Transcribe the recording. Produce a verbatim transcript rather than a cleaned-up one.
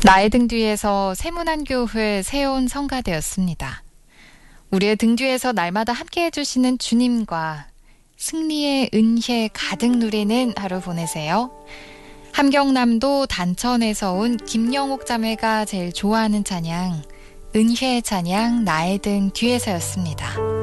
나의 등 뒤에서 세문안교회 세운 성가대였습니다. 우리의 등 뒤에서 날마다 함께 해주시는 주님과 승리의 은혜 가득 누리는 하루 보내세요. 함경남도 단천에서 온 김영옥 자매가 제일 좋아하는 찬양, 은혜의 찬양 나의 등 뒤에서였습니다.